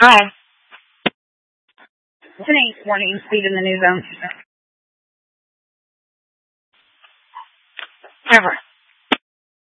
Hi. It's an 8 warning speed in the new zone. Never.